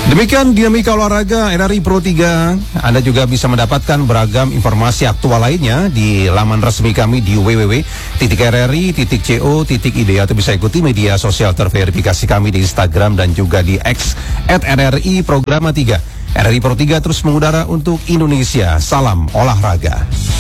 Demikian dinamika olahraga RRI Pro 3. Anda juga bisa mendapatkan beragam informasi aktual lainnya di laman resmi kami di www.rri.co.id, atau bisa ikuti media sosial terverifikasi kami di Instagram dan juga di X @RRI Programa 3. RRI Pro 3 terus mengudara untuk Indonesia. Salam olahraga.